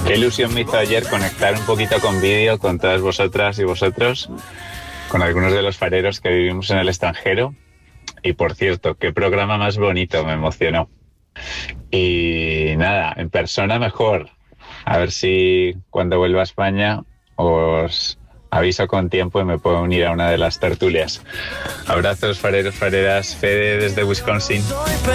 Qué ilusión me hizo ayer conectar un poquito con vídeo con todas vosotras y vosotros, con algunos de los fareros que vivimos en el extranjero. Y por cierto, qué programa más bonito, me emocionó. Y nada, en persona mejor. A ver si cuando vuelva a España os aviso con tiempo y me puedo unir a una de las tertulias. Abrazos, fareros, fareras. Fede desde Wisconsin.